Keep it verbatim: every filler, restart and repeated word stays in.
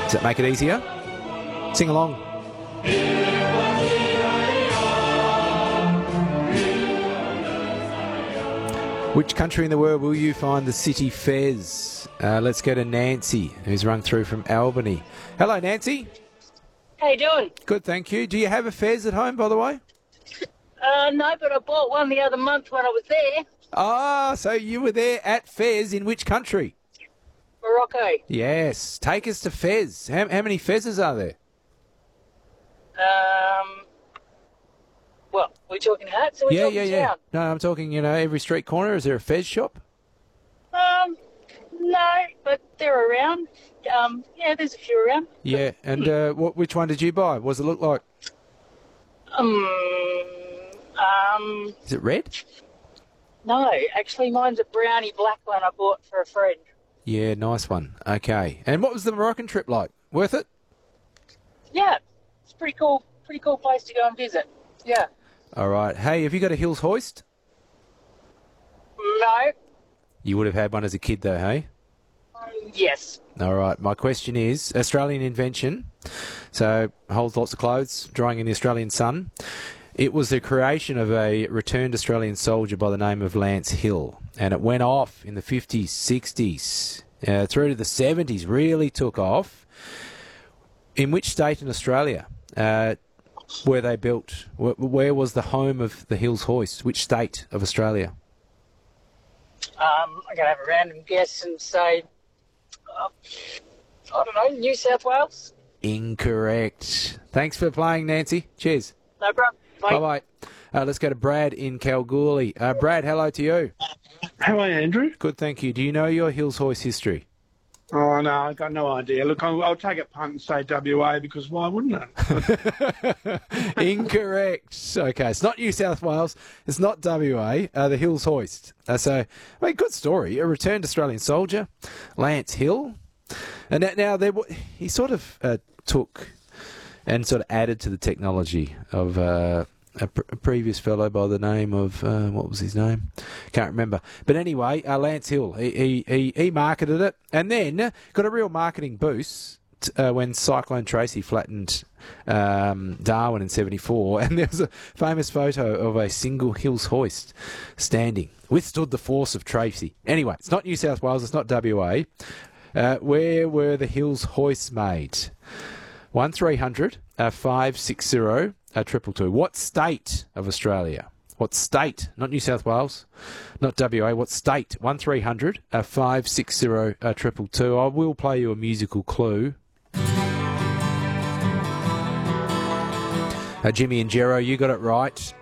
Does that make it easier? Sing along. Which country in the world will you find the city Fez? Uh, let's go to Nancy, who's rung through from Albany. Hello, Nancy. How you doing? Good, thank you. Do you have a Fez at home, by the way? Uh, no, but I bought one the other month when I was there. Ah, so you were there at Fez in which country? Morocco. Yes. Take us to Fez. How, how many Fezes are there? Um, well, we're talking hats, or we're yeah, talking yeah, yeah. town? No, I'm talking, you know, every street corner. Is there a Fez shop? Um, no, but they're around. Um, yeah, there's a few around. Yeah, and uh, what? Which one did you buy? What does it look like? Um, um, Is it red? no, actually mine's a brownie black one I bought for a friend. Yeah, nice one. Okay. And what was the Moroccan trip like? Worth it? Yeah, it's pretty cool, pretty cool place to go and visit. Yeah. All right. Hey, have you got a Hills hoist? No. You would have had one as a kid, though, hey? Yes. All right. My question is, Australian invention, so holds lots of clothes, drying in the Australian sun. It was the creation of a returned Australian soldier by the name of Lance Hill, and it went off in the fifties, sixties, uh, through to the seventies, really took off. In which state in Australia uh, were they built? Where, where was the home of the Hills hoist? Which state of Australia? Um, I'm going to have a random guess and say, uh, I don't know, New South Wales? Incorrect. Thanks for playing, Nancy. Cheers. No problem. Bye. Bye-bye. Uh, let's go to Brad in Kalgoorlie. Uh, Brad, hello to you. How are you, Andrew? Good, thank you. Do you know your Hills hoist history? Oh, no, I've got no idea. Look, I'll, I'll take a punt and say W A because why wouldn't it? Incorrect. Okay, it's not New South Wales. It's not W A. Uh, the Hills hoist. Uh, so, I mean, good story. A returned Australian soldier, Lance Hill. And now, now there, he sort of uh, took and sort of added to the technology of uh, a, pr- a previous fellow by the name of, uh, what was his name? Can't remember. But anyway, uh, Lance Hill, he, he, he, he marketed it and then got a real marketing boost t- uh, when Cyclone Tracy flattened um, Darwin in seventy-four. And there was a famous photo of a single Hills hoist standing, withstood the force of Tracy. Anyway, it's not New South Wales, it's not W A. Uh, where were the Hills hoists made? one three hundred five six zero triple two. What state of Australia? What state? Not New South Wales, not W A. What state? one three hundred five six zero triple two. I will play you a musical clue. Uh, Jimmy and Jero, you got it right.